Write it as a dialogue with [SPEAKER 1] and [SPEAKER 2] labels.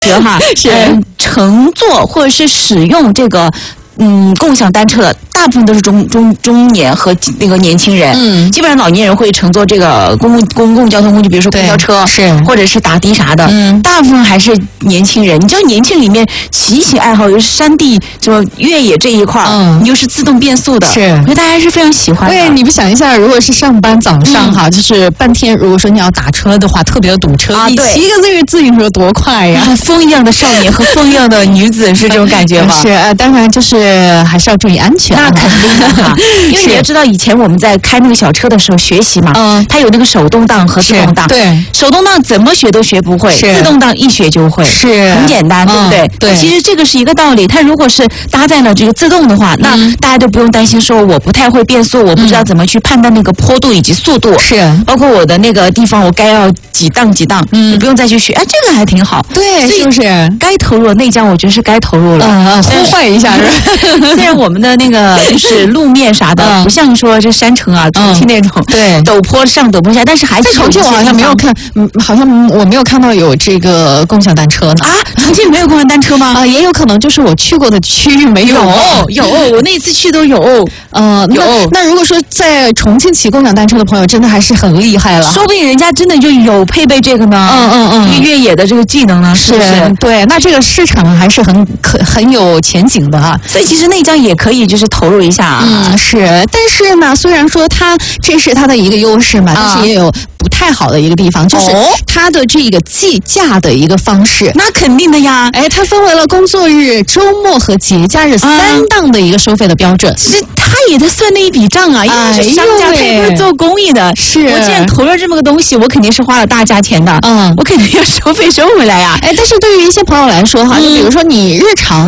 [SPEAKER 1] 乘坐或者是使用这个共享单车的大部分都是中年和那个年轻人，基本上老年人会乘坐这个公共交通工具，比如说公交车，
[SPEAKER 2] 是
[SPEAKER 1] 或者是打的啥的，大部分还是年轻人。你知道年轻里面骑行爱好，尤其是山地什么越野这一块，你又是自动变速的，
[SPEAKER 2] 是，
[SPEAKER 1] 所以大家是非常喜欢的。
[SPEAKER 2] 对，你们想一下，如果是上班早上哈，就是半天，如果说你要打车的话，特别的堵车，你骑个自行车多快呀！
[SPEAKER 1] 风一样的少年和风一样的女子是这种感觉吗？
[SPEAKER 2] 是，当然就是还是要注意安全。
[SPEAKER 1] 那肯定的哈，因为你要知道，以前我们在开那个小车的时候学习嘛，它有那个手动挡和自动挡，
[SPEAKER 2] 对，
[SPEAKER 1] 手动挡怎么学都学不会，自动挡一学就会，
[SPEAKER 2] 是
[SPEAKER 1] 很简单，对不对？
[SPEAKER 2] 对，
[SPEAKER 1] 其实这个是一个道理。它如果是搭载了这个自动的话，那大家都不用担心说我不太会变速，我不知道怎么去判断那个坡度以及速度，
[SPEAKER 2] 是，
[SPEAKER 1] 包括我的那个地方我该要几档，你不用再去学，哎，这个还挺好，
[SPEAKER 2] 对，是不是？
[SPEAKER 1] 该投入内江，我觉得是该投入了，
[SPEAKER 2] 呼唤一下是吧？
[SPEAKER 1] 虽然我们的那个就是路面啥的，不像说这山城啊、重庆那种
[SPEAKER 2] 对
[SPEAKER 1] 陡坡上陡坡下，但是还是
[SPEAKER 2] 在重庆我好像没有看，好像我没有看到有这个共享单车呢。
[SPEAKER 1] 啊，重庆没有共享单车吗？
[SPEAKER 2] 也有可能就是我去过的区域没有。
[SPEAKER 1] 有，我那次去都有。
[SPEAKER 2] 有。那如果说在重庆骑共享单车的朋友，真的还是很厉害了。
[SPEAKER 1] 说不定人家真的就有配备这个呢。这个越野的这个技能呢，是不是？
[SPEAKER 2] 对，那这个市场还是很有前景的哈。
[SPEAKER 1] 所以其实内江也可以就是投入一下啊。
[SPEAKER 2] 是，但是呢，虽然说这是它的一个优势嘛，但是也有不太好的一个地方，就是它的这个计价的一个方式。
[SPEAKER 1] 那肯定的呀，
[SPEAKER 2] 它分为了工作日、周末和节假日3档的一个收费的标准。
[SPEAKER 1] 其实他也在算那一笔账啊，因为是商家，他也不是做公益的。
[SPEAKER 2] 是，
[SPEAKER 1] 我既然投了这么个东西，我肯定是花了大价钱的。我肯定要收费收回来呀。
[SPEAKER 2] 但是对于一些朋友来说哈，就比如说你日常